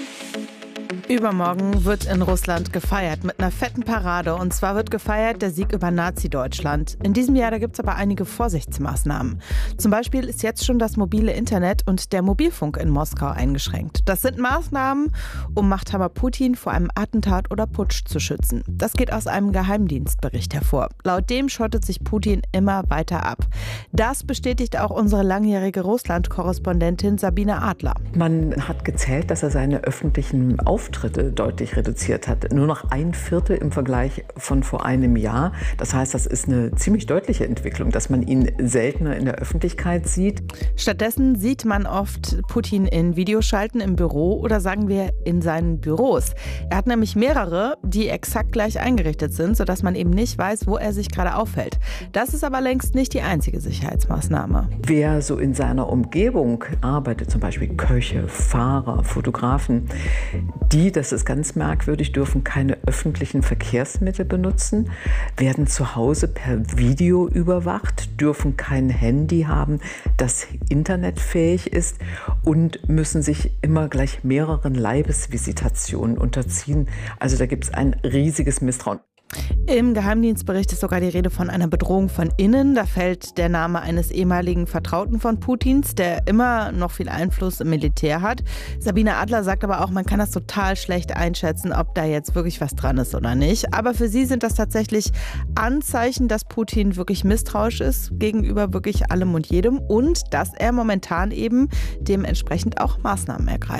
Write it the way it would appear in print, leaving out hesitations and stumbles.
Übermorgen wird in Russland gefeiert mit einer fetten Parade. Und zwar wird gefeiert der Sieg über Nazi-Deutschland. In diesem Jahr gibt es aber einige Vorsichtsmaßnahmen. Zum Beispiel ist jetzt schon das mobile Internet und der Mobilfunk in Moskau eingeschränkt. Das sind Maßnahmen, um Machthaber Putin vor einem Attentat oder Putsch zu schützen. Das geht aus einem Geheimdienstbericht hervor. Laut dem schottet sich Putin immer weiter ab. Das bestätigt auch unsere langjährige Russland-Korrespondentin Sabine Adler. Man hat gezählt, dass er seine öffentlichen Auftritte deutlich reduziert hat. Nur noch 1/4 im Vergleich von vor einem Jahr. Das heißt, das ist eine ziemlich deutliche Entwicklung, dass man ihn seltener in der Öffentlichkeit sieht. Stattdessen sieht man oft Putin in Videoschalten im Büro oder sagen wir in seinen Büros. Er hat nämlich mehrere, die exakt gleich eingerichtet sind, sodass man eben nicht weiß, wo er sich gerade aufhält. Das ist aber längst nicht die einzige Sicherheitsmaßnahme. Wer so in seiner Umgebung arbeitet, zum Beispiel Köche, Fahrer, Fotografen, das ist ganz merkwürdig, dürfen keine öffentlichen Verkehrsmittel benutzen, werden zu Hause per Video überwacht, dürfen kein Handy haben, das internetfähig ist und müssen sich immer gleich mehreren Leibesvisitationen unterziehen. Also da gibt es ein riesiges Misstrauen. Im Geheimdienstbericht ist sogar die Rede von einer Bedrohung von innen. Da fällt der Name eines ehemaligen Vertrauten von Putins, der immer noch viel Einfluss im Militär hat. Sabine Adler sagt aber auch, man kann das total schlecht einschätzen, ob da jetzt wirklich was dran ist oder nicht. Aber für sie sind das tatsächlich Anzeichen, dass Putin wirklich misstrauisch ist gegenüber wirklich allem und jedem und dass er momentan eben dementsprechend auch Maßnahmen ergreift.